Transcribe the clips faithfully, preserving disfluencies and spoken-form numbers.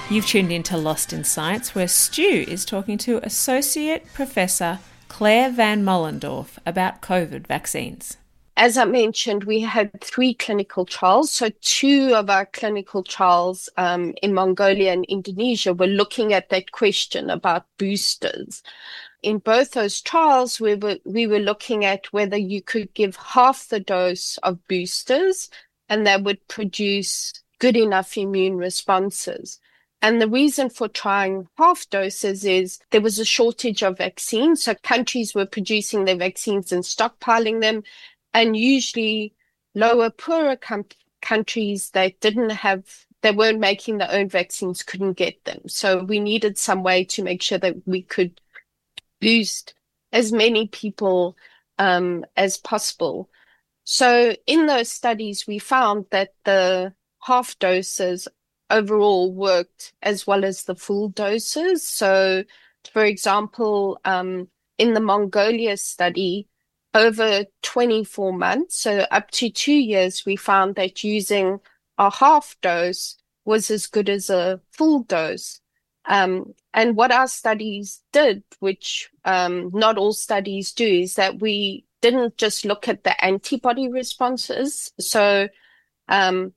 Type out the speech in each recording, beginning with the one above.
You've tuned into Lost in Science, where Stu is talking to Associate Professor Claire Van Mollendorf about COVID vaccines. As I mentioned, we had three clinical trials. So two of our clinical trials um, in Mongolia and Indonesia were looking at that question about boosters. In both those trials, we were, we were looking at whether you could give half the dose of boosters and that would produce good enough immune responses. And the reason for trying half doses is there was a shortage of vaccines. So countries were producing their vaccines and stockpiling them. And usually lower, poorer com- countries that didn't have, they weren't making their own vaccines, couldn't get them. So we needed some way to make sure that we could boost as many people um, as possible. So in those studies, we found that the half doses overall worked as well as the full doses. So, for example, um, in the Mongolia study, over twenty-four months, so up to two years, we found that using a half dose was as good as a full dose. Um, and what our studies did, which um, not all studies do, is that we didn't just look at the antibody responses. So um,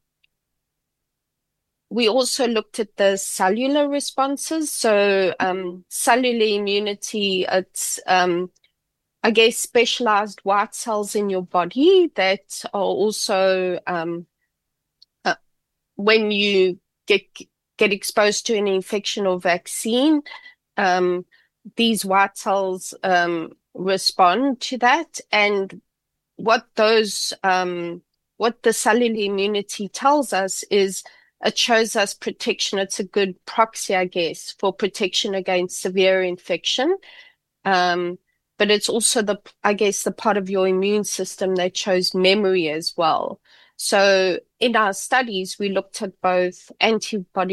we also looked at the cellular responses. So um, cellular immunity, it's, um, I guess, specialized white cells in your body that are also, um, uh, when you get get exposed to an infection or vaccine, um, these white cells um, respond to that. And what those, um, what the cellular immunity tells us is it shows us protection. It's a good proxy, I guess, for protection against severe infection. Um, but it's also the, I guess, the part of your immune system that shows memory as well. So in our studies, we looked at both antibody